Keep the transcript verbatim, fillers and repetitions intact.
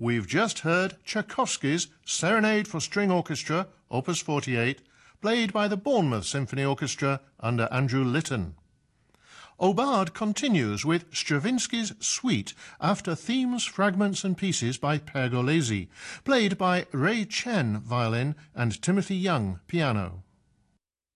We've just heard Tchaikovsky's Serenade for String Orchestra, Opus forty-eight, played by the Bournemouth Symphony Orchestra under Andrew Litton. Aubade continues with Stravinsky's Suite after themes, fragments and pieces by Pergolesi, played by Ray Chen, violin, and Timothy Young, piano.